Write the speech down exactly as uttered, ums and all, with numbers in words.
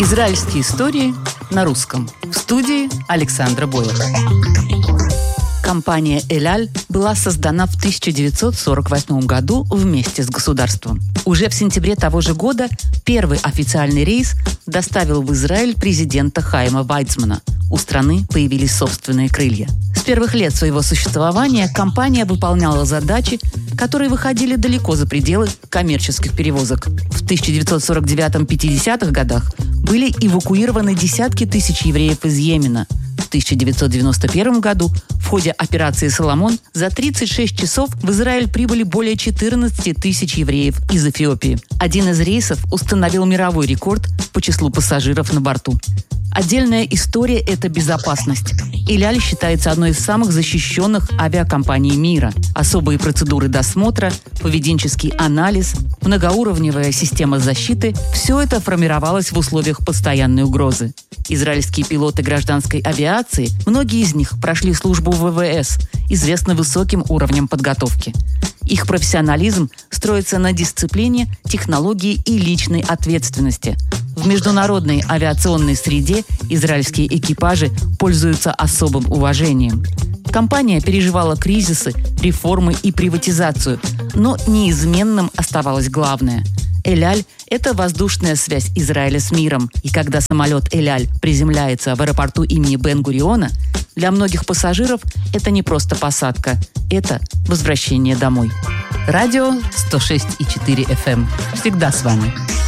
Израильские истории на русском. В студии Александра Бойлер. Компания «Эль Аль» была создана в тысяча девятьсот сорок восьмом году вместе с государством. Уже в сентябре того же года первый официальный рейс доставил в Израиль президента Хаима Вайцмана. У страны появились собственные крылья. С первых лет своего существования компания выполняла задачи, которые выходили далеко за пределы коммерческих перевозок. В тысяча девятьсот сорок девятом-пятидесятых годах были эвакуированы десятки тысяч евреев из Йемена. В тысяча девятьсот девяносто первом году в ходе операции «Соломон» за тридцать шесть часов в Израиль прибыли более четырнадцать тысяч евреев из Эфиопии. Один из рейсов установил мировой рекорд по числу пассажиров на борту. Отдельная история – это безопасность. «Эль Аль» считается одной из самых защищенных авиакомпаний мира. Особые процедуры досмотра, поведенческий анализ, многоуровневая система защиты – все это формировалось в условиях постоянной угрозы. Израильские пилоты гражданской авиации, многие из них прошли службу в вэ вэ эс, известны высоким уровнем подготовки. Их профессионализм строится на дисциплине, технологии и личной ответственности. В международной авиационной среде израильские экипажи пользуются особым уважением. Компания переживала кризисы, реформы и приватизацию, но неизменным оставалось главное. «Эль Аль» — это воздушная связь Израиля с миром. И когда самолет «Эль Аль» приземляется в аэропорту имени Бен-Гуриона, для многих пассажиров это не просто посадка, это возвращение домой. Радио сто шесть и четыре эф эм. Всегда с вами.